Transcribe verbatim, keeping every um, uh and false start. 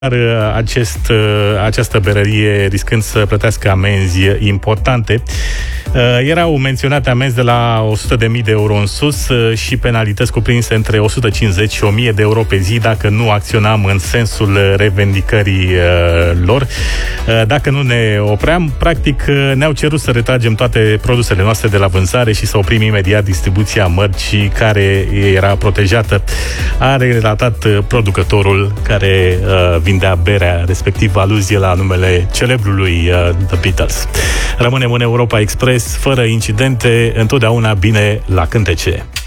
acest, această berărie riscând să plătească amenzi importante. Erau menționate amenzi de la o sută de mii de euro în sus și penalități cuprinse între o sută cincizeci și o mie de euro pe zi dacă nu acționam în sensul revendicării lor. Dacă nu ne opream, practic ne-au cerut să retragem toate produsele noastre de la vânzare și să oprim imediat distribuția mărcii care era protejată, a relatat producătorul care vindea berea, respectiv aluzie la numele celebrului uh, The Beatles. Rămânem în Europa Express, fără incidente, întotdeauna bine la cântece.